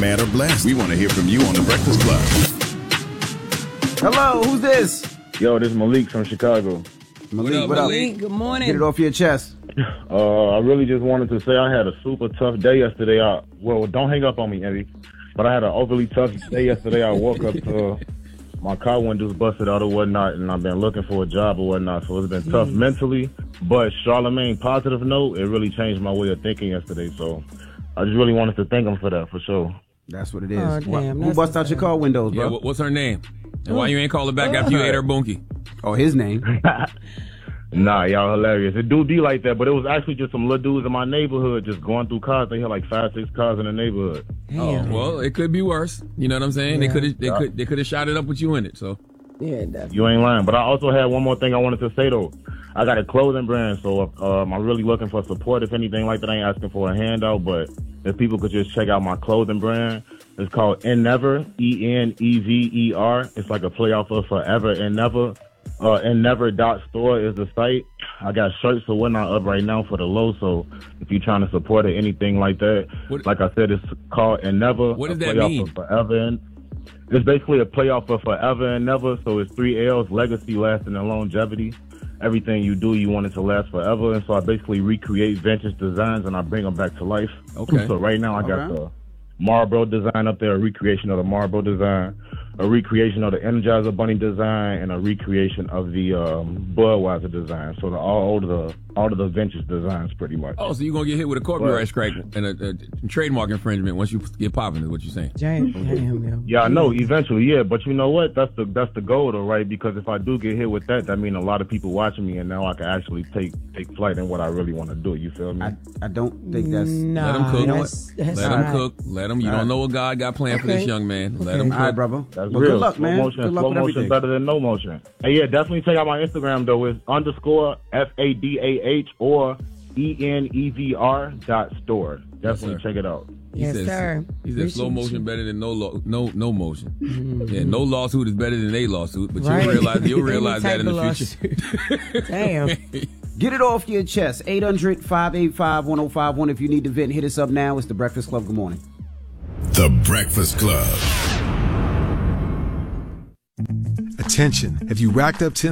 mad, or blessed? We want to hear from you on The Breakfast Club. Hello, who's this? Yo, this is Malik from Chicago. Malik, what up? Malik, good morning. Get it off your chest. I really just wanted to say I had a super tough day yesterday. Well, don't hang up on me, Evie. But I had an overly tough day yesterday. I woke up to my car windows busted out or whatnot, and I've been looking for a job or whatnot. So it's been tough mentally. But Charlamagne, positive note, it really changed my way of thinking yesterday. So I just really wanted to thank him for that, for sure. That's what it is. Oh, damn, Who bust out your car windows, bro? Yeah, what's her name? And why you ain't call her back after you ate her bunkie? Oh, his name. Nah, y'all hilarious. It do be like that, but it was actually just some little dudes in my neighborhood just going through cars. They had like 5-6 cars in the neighborhood. Oh, well, it could be worse. You know what I'm saying? Yeah. They could have shot it up with you in it. So Yeah, definitely. You ain't lying. But I also had one more thing I wanted to say, though. I got a clothing brand, so I'm really looking for support. If anything like that, I ain't asking for a handout, but if people could just check out my clothing brand. It's called Ennever, Ennever. It's like a play off of Forever and Never. Ennever.store is the site. I got shirts or whatnot up right now for the low, so if you're trying to support it, anything like that, like I said, it's called Ennever. What does that mean? Forever. It's basically a playoff for Forever and Never, so it's 3 L's, legacy, lasting, and longevity. Everything you do, you want it to last forever, and so I basically recreate vintage designs and I bring them back to life. Okay. So right now I got the Marlboro design up there, a recreation of the Marlboro design, a recreation of the Energizer Bunny design, and a recreation of the Budweiser design. So all of the vintage designs, pretty much. Oh, so you're going to get hit with a copyright strike and a trademark infringement once you get popping is what you're saying. Damn. Yeah, I know, eventually, yeah. But you know what? That's the goal, though, right? Because if I do get hit with that means a lot of people watching me, and now I can actually take flight in what I really want to do. You feel me? I don't think that's... No, Let him cook. That's Let him cook. Let him. You don't know what God got planned for this young man. Let him cook. All right, brother. That's well, real. good luck, man. Motion, good luck slow with motion everything. better than no motion. And yeah, definitely check out my Instagram, though. It's _FADAH or ENEVR.store. Definitely check it out. Yes, sir. He said slow motion better than no motion. Yeah, no lawsuit is better than a lawsuit, but you'll realize that in the future. Damn. Get it off your chest. 800-585-1051. If you need to vent, hit us up now. It's The Breakfast Club. Good morning. The Breakfast Club. Attention. Have you racked up